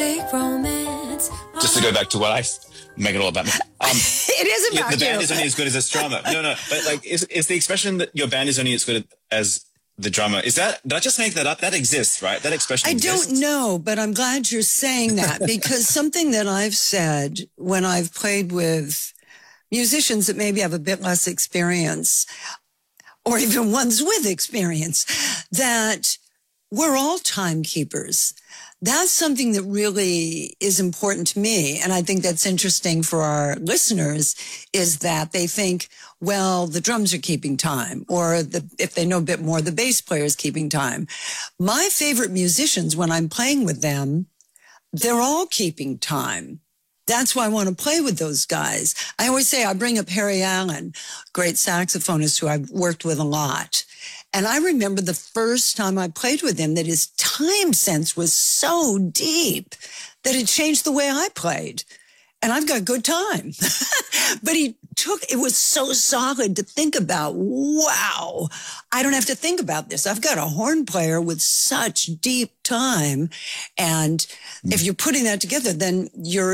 fake romance. Just to go back to what I make it all about me. It is about the band you. is only as good as its drummer. No, but like, is the expression that your band is only as good as the drummer? Did I just make that up? That exists, right? That expression exists. I don't know, but I'm glad you're saying that because something that I've said when I've played with musicians that maybe have a bit less experience, or even ones with experience, that we're all timekeepers. That's something that really is important to me. And I think that's interesting for our listeners is that they think, well, the drums are keeping time, or if they know a bit more, the bass player is keeping time. My favorite musicians, when I'm playing with them, they're all keeping time. That's why I want to play with those guys. I always say I bring up Harry Allen, great saxophonist who I've worked with a lot. And I remember the first time I played with him that his time sense was so deep that it changed the way I played. And I've got good time. But it was so solid to think about, wow, I don't have to think about this. I've got a horn player with such deep time. And if you're putting that together, then you're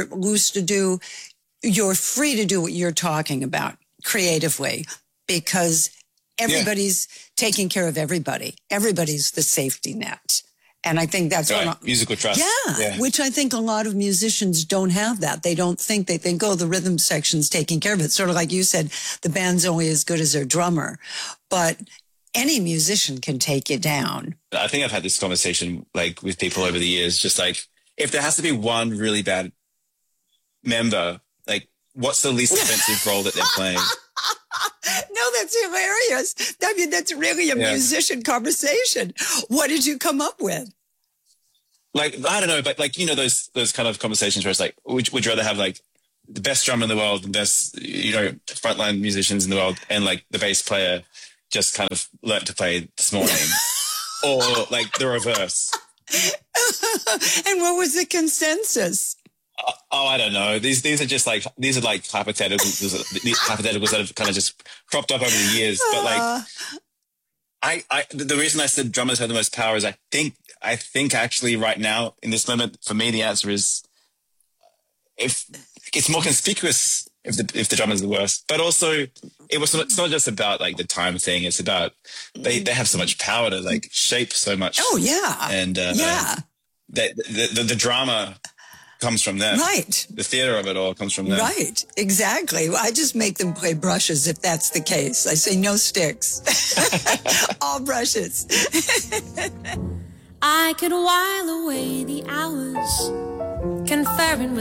free to do what you're talking about creatively, because everybody's taking care of everybody. Everybody's the safety net. And I think that's right. Musical trust. Yeah, which I think a lot of musicians don't have that. They don't think, they think, oh, the rhythm section's taking care of it. Sort of like you said, the band's only as good as their drummer. But any musician can take you down. I think I've had this conversation like with people over the years, just like, if there has to be one really bad member, like, what's the least offensive role that they're playing? No, that's hilarious. I mean, that's really a musician conversation. What did you come up with? Like, I don't know, but like, you know, those kind of conversations where it's like, would you rather have like the best drummer in the world, the best, you know, frontline musicians in the world, and like the bass player just kind of learnt to play this morning, or like the reverse? And what was the consensus? I don't know. These are just like, these are like hypotheticals that have kind of just cropped up over the years. But like, the reason I said drummers have the most power is I think actually right now in this moment, for me, the answer is if it's more conspicuous if the drummer's the worst, but also it's not just about like the time thing. It's about, they have so much power to like shape so much. Oh yeah. And, the drama comes from them. Right. The theater of it all comes from them. Right. Exactly. I just make them play brushes if that's the case. I say no sticks. All brushes. I could while away the hours conferring with